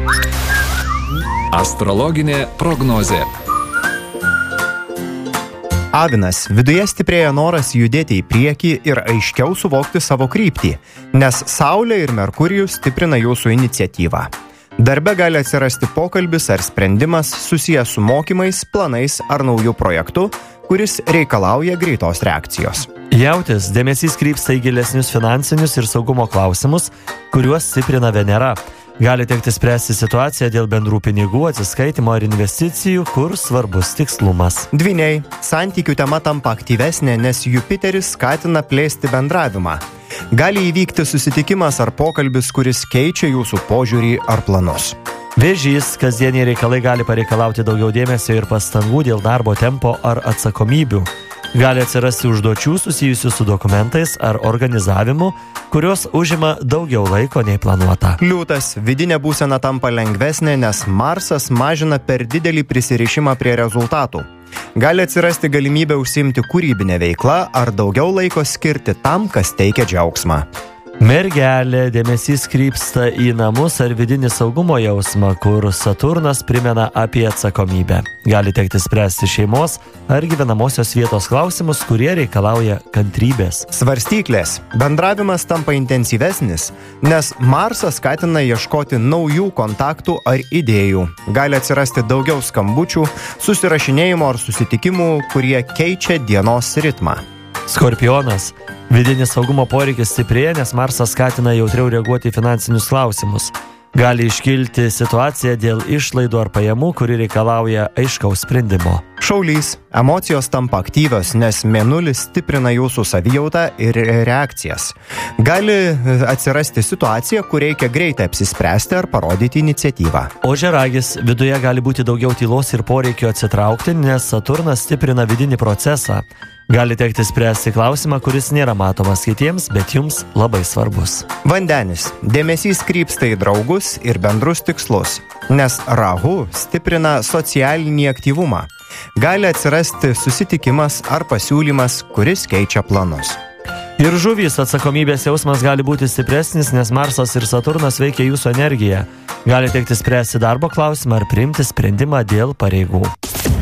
Astrologinė prognozė. Avinas, viduje stiprėja noras judėti į priekį ir aiškiau suvokti savo kryptį, nes Saulė ir Merkurijus stiprina jūsų iniciatyvą. Darbe gali atsirasti pokalbis ar sprendimas susijęs su mokymais, planais ar naujų projektų, kuris reikalauja greitos reakcijos. Jautis, dėmesys krypsta į gilesnius finansinius ir saugumo klausimus, kuriuos stiprina Venera. Gali tekti spręsti situaciją dėl bendrų pinigų, atsiskaitimo ar investicijų, kur svarbus tikslumas. Dvyniai, santykių tema tampa aktyvesnė, nes Jupiteris skatina plėsti bendravimą. Gali įvykti susitikimas ar pokalbis, kuris keičia jūsų požiūrį ar planus. Vėžys, kasdieniai reikalai gali pareikalauti daugiau dėmesio ir pastangų dėl darbo tempo ar atsakomybių. Gali atsirasti užduočių susijusių su dokumentais ar organizavimu, kurios užima daugiau laiko nei planuota. Liūtas, vidinė būsena tampa lengvesnė, nes Marsas mažina per didelį prisirišimą prie rezultatų. Gali atsirasti galimybė užsiimti kūrybinę veiklą ar daugiau laiko skirti tam, kas teikia džiaugsmą. Mergelė, dėmesys krypsta į namus ar vidinį saugumo jausmą, kur Saturnas primena apie atsakomybę. Gali tekti spręsti šeimos ar gyvenamosios vietos klausimus, kurie reikalauja kantrybės. Svarstyklės, bendravimas tampa intensyvesnis, nes Marsas skatina ieškoti naujų kontaktų ar idėjų. Gali atsirasti daugiau skambučių, susirašinėjimo ar susitikimų, kurie keičia dienos ritmą. Skorpionas, vidinis saugumo poreikis stiprėja, nes Marsas skatina jautriau reaguoti į finansinius klausimus. Gali iškilti situacija dėl išlaidų ar pajamų, kuri reikalauja aiškaus sprendimo. Šaulys, emocijos tampa aktyvios, nes Mėnulis stiprina jūsų savijautą ir reakcijas. Gali atsirasti situacija, kur reikia greitai apsispręsti ar parodyti iniciatyvą. Ožiaragis, viduje gali būti daugiau tylos ir poreikio atsitraukti, nes Saturnas stiprina vidinį procesą. Gali tekti spręsti klausimą, kuris nėra matomas kitiems, bet jums labai svarbus. Vandenis, dėmesys krypsta į draugus ir bendrus tikslus, nes Rahu stiprina socialinį aktyvumą. Gali atsirasti susitikimas ar pasiūlymas, kuris keičia planus. Ir žuvys, atsakomybės jausmas gali būti stipresnis, nes Marsas ir Saturnas veikia jūsų energiją. Gali tekti spręsti darbo klausimą ar priimti sprendimą dėl pareigų.